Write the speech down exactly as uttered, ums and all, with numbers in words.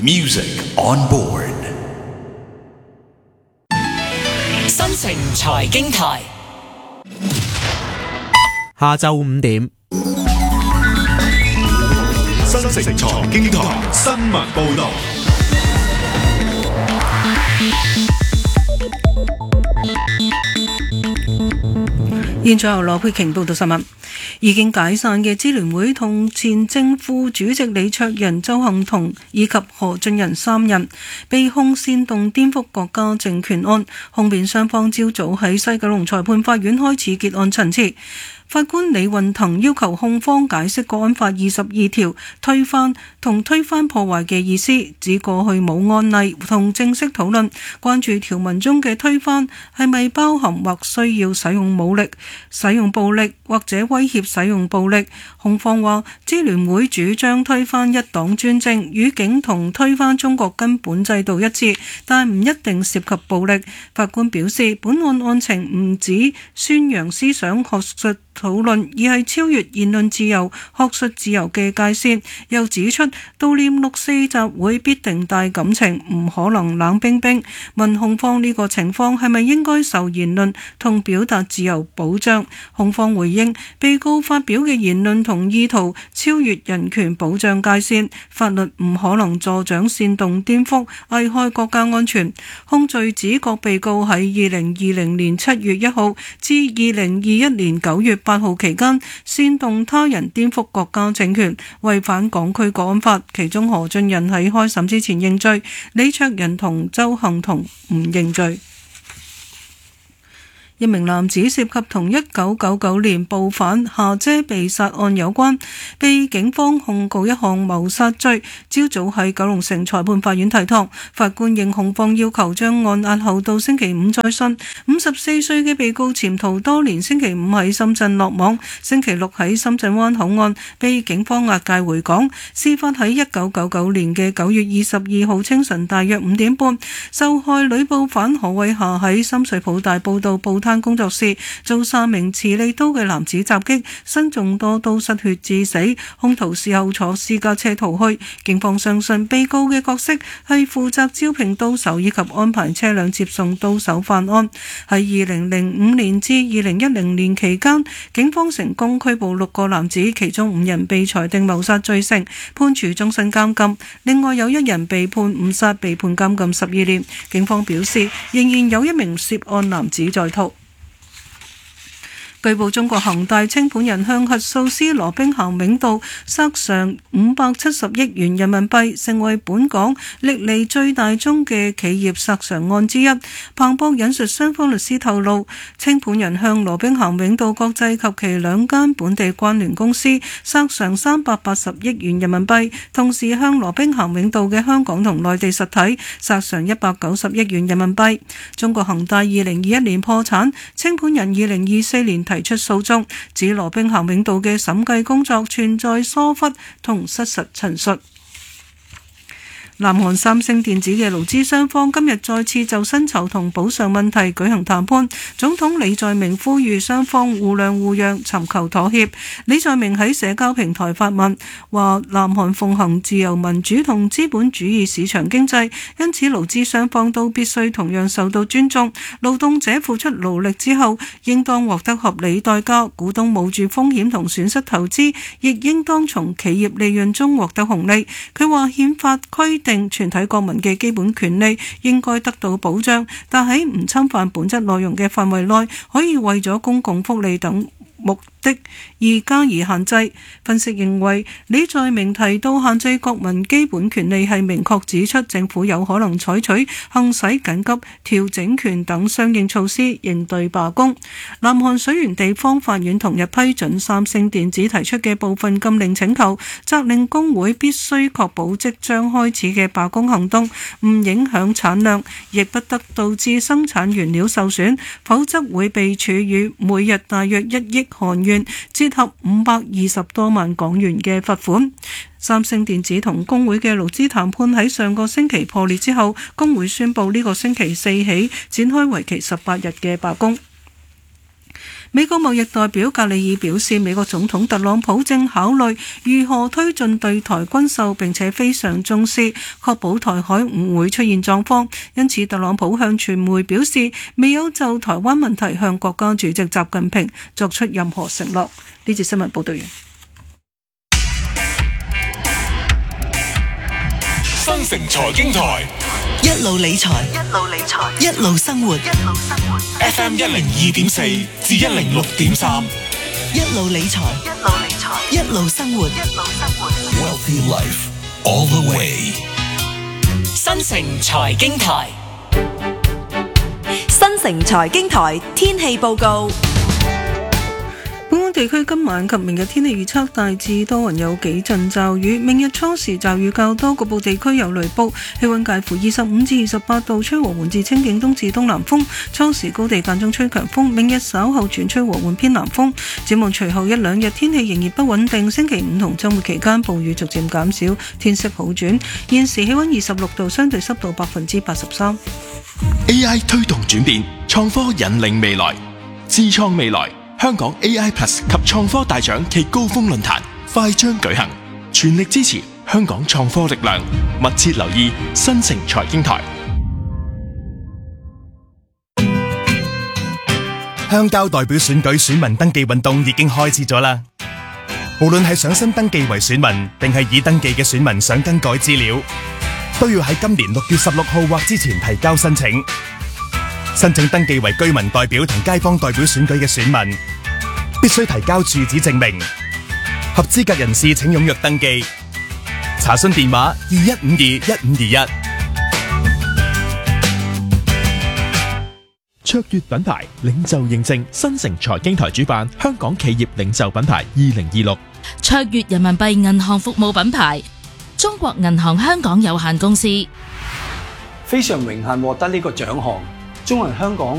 Music on board。 新城財經台， 下晝五點， 新城財經台新聞報道。 現在由羅佩瓊報道新聞。已經解散嘅支聯會同前正副主席李卓人、鄒幸彤以及何俊仁三人被控煽動顛覆國家政權案，控辯雙方朝早喺西九龍裁判法院開始結案陳詞。法官李運騰要求控方解釋國安法二十二條推翻同推翻破壞嘅意思，指過去冇案例同正式討論，關注條文中嘅推翻係咪包含或需要使用武力、使用暴力或者威脅使用暴力。控方話支聯會主張推翻一黨專政，語境同推翻中國根本制度一致，但唔一定涉及暴力。法官表示，本案案情唔止宣揚思想學術討論，而係超越言論自由、學術自由嘅界線。又指出悼念六四集會必定帶感情，唔可能冷冰冰。問控方呢個情況係咪應該受言論同表達自由保障？控方回應，被告發表嘅言論同意圖超越人權保障界線，法律唔可能助長煽動顛覆、危害國家安全。控罪指各被告喺二零二零年七月一號至二零二一年九月八號期間煽動他人顛覆國家政權，違反港區國安法。其中何俊仁喺開審之前認罪，李卓人同鄒幸彤唔認罪。一名男子涉及同一九九九年報販夏姐被殺案有關，被警方控告一項謀殺罪。朝早喺九龍城裁判法院提堂，法官應控方要求將案押後到星期五再訊。五十四歲嘅被告潛逃多年，星期五喺深圳落網，星期六喺深圳灣口岸被警方押解回港。事發喺一九九九年嘅九月二十二號清晨大約五點半，受害女報販何慧霞喺深水埗大埔道報攤工作室遭三名持利刀嘅男子襲擊，身中多刀失血致死。兇徒事後坐私家車逃去。警方相信被告嘅角色係負責招聘刀手以及安排車輛接送刀手犯案。喺二零零五年至二零一零年期間，警方成功拘捕六個男子，其中五人被裁定謀殺罪成，判處終身監禁。另外有一人被判誤殺，被判監禁十二年。警方表示，仍然有一名涉案男子在逃。據報，中國恒大清盤人向核數師羅兵咸永道索償五百七十億元人民幣，成為本港歷嚟最大宗嘅企業索償案之一。彭博引述雙方律師透露，清盤人向羅兵咸永道國際及其兩間本地關聯公司索償三百八十億元人民幣，同時向羅兵咸永道嘅香港同內地實體索償一百九十億元人民幣。中國恒大二零二一年破產，清盤人二零二四年提出訴訟，指羅兵咸永道嘅審計工作存在疏忽同失實陳述。南韓三星電子嘅勞資雙方今日再次就薪酬同補償問題舉行談判，總統李在明呼籲雙方互諒互讓，尋求妥協。李在明喺社交平台發文話，南韓奉行自由民主同資本主義市場經濟，因此勞資雙方都必須同樣受到尊重。勞動者付出勞力之後，應當獲得合理代價。股東冒住風險同損失投資，亦應當從企業利潤中獲得紅利。佢話憲法規定全體國民嘅基本權利應該得到保障，但喺唔侵犯本質內容嘅範圍內，可以為咗公共福利等目的而加以限制。分析認為，李在明提到限制國民基本權利係明確指出政府有可能採取行使緊急調整權等相應措施應對罷工。南韓水原地方法院同日批准三星電子提出嘅部分禁令請求，責令工會必須確保即將開始嘅罷工行動唔影響產量，亦不得導致生產原料受損，否則會被處以每日大約一億韓元，折合五百二十多萬港元嘅罰款。三星電子同工會嘅勞資談判喺上個星期破裂之後，工會宣布呢個星期四起展開為期十八日嘅罷工。 美國貿易代表格里爾表示，美國總統特朗普正考慮如何推進對台軍售，並且非常重視確保台海唔會出現狀況。因此，特朗普向傳媒表示，未有就台灣問題向國家主席習近平作出任何承諾。呢節新聞報道完。 新城財經台一路理財，一路理財，一路生活，一路生活。 F M 一零二點四至一零六點三， 一路理財，一路理財，一路生活，一路生活。 Wealthy Life all the way。 新城財經台， 新城財經台天氣報告。 本港地區今晚及明日天氣預測大致多雲，有幾陣驟雨。明日初時驟雨較多，局部地區有雷暴。氣溫介乎二十五至二十八度，吹和緩至清勁東至東南風。初時高地間中吹強風，明日稍後轉吹和緩偏南風。展望隨後一兩日天氣仍然不穩定，星期五同週末期間暴雨逐漸減少，天色好轉。現時氣溫二十六度，相對濕度百分之八十三。 A I 推動轉變，創科引領未來，智創未來。香港 A I Plus 及創科大獎暨高峰論壇快將舉行，全力支持香港創科力量，密切留意新城財經台。 鄉郊代表選舉選民登記運動已經開始咗啦！無論係想新登記為選民，定係已登記嘅選民想更改資料，都要喺今年六月十六號或之前提交申請。申請登記為居民代表同街坊代表選舉嘅選民，必須提交住址證明。合資格人士請踴躍登記。查詢電話二一五二一五二一。 卓越品牌領袖認證，新城財經台主辦香港企業領袖品牌二零二六。 卓越人民幣銀行服務品牌中國銀行香港有限公司。 非常榮幸獲得呢個獎項。中銀香港